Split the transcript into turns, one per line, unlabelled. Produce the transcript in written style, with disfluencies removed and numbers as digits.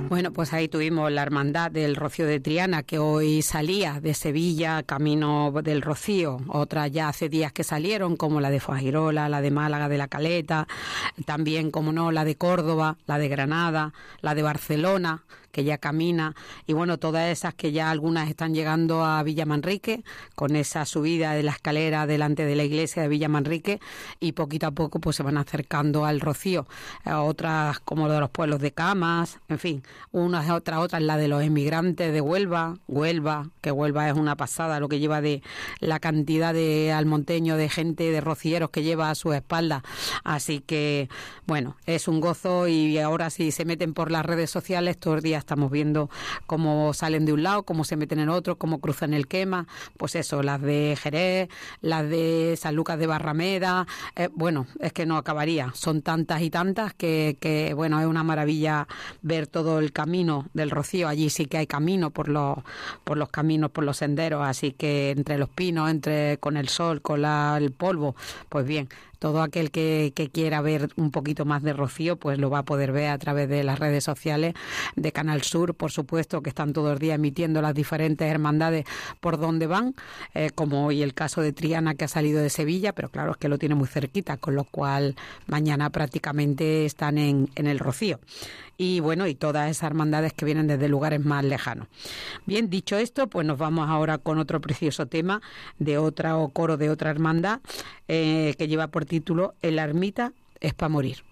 Bueno, pues ahí tuvimos la Hermandad del Rocío de Triana, que hoy salía de Sevilla, camino del Rocío. Otras ya hace días que salieron, como la de Fuengirola, la de Málaga de la Caleta, también, como no, la de Córdoba, la de Granada, la de Barcelona, que ya camina, y bueno, todas esas que ya algunas están llegando a Villa Manrique, con esa subida de la escalera delante de la iglesia de Villa Manrique, y poquito a poco pues se van acercando al Rocío. Otras como de los pueblos de Camas, en fin, unas otras la de los emigrantes de Huelva, que Huelva es una pasada lo que lleva de la cantidad de almonteños, de gente, de rocieros que lleva a su espalda, así que bueno, es un gozo. Y ahora si se meten por las redes sociales, todos los días estamos viendo cómo salen de un lado, cómo se meten en otro, cómo cruzan el Quema, pues eso, las de Jerez, las de San Lucas de Barrameda, bueno, es que no acabaría, son tantas y tantas que bueno, es una maravilla ver todo el camino del Rocío. Allí sí que hay camino por los caminos, por los senderos, así que entre los pinos, con el sol, con el polvo, pues bien, todo aquel que quiera ver un poquito más de Rocío, pues lo va a poder ver a través de las redes sociales de Canal Sur, por supuesto, que están todos los días emitiendo las diferentes hermandades por donde van, como hoy el caso de Triana, que ha salido de Sevilla, pero claro, es que lo tiene muy cerquita, con lo cual mañana prácticamente están en el Rocío. Y bueno, y todas esas hermandades que vienen desde lugares más lejanos. Bien, dicho esto, pues nos vamos ahora con otro precioso tema de otra coro de otra hermandad, que lleva por título "En la ermita es pa' morir".